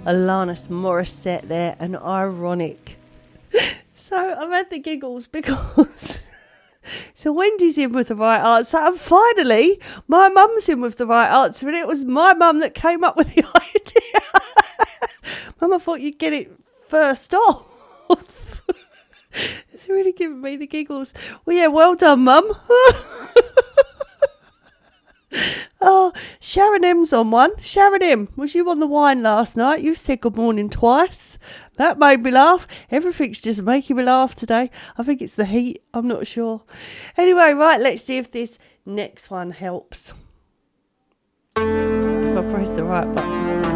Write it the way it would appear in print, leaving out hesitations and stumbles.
Alanis Morissette there, and Ironic. So I've had the giggles because so Wendy's in with the right answer, and finally my mum's in with the right answer, and it was my mum that came up with the idea. Mum, I thought you'd get it first off. It's really giving me the giggles. Well, yeah, well done, Mum. Oh, Sharon M's on one. Sharon M, was you on the wine last night? You said good morning twice. That made me laugh. Everything's just making me laugh today. I think it's the heat. I'm not sure. Anyway, right, let's see if this next one helps. If I press the right button.